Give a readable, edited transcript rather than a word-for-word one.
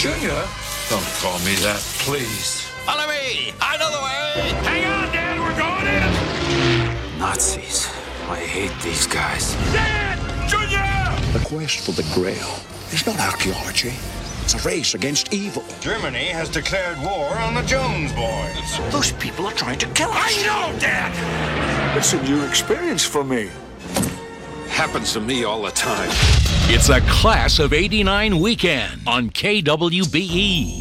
Junior? Don't call me that, please. Follow me! I know the way! Hang on, Dad, we're going in! Nazis. I hate these guys. Dad! Junior! The quest for the Grail is not archaeology. It's a race against evil. Germany has declared war on the Jones boys. Those people are trying to kill us. I know, Dad! It's a new experience for me. Happens to me all the time. It's a Class of '89 weekend on KWBE.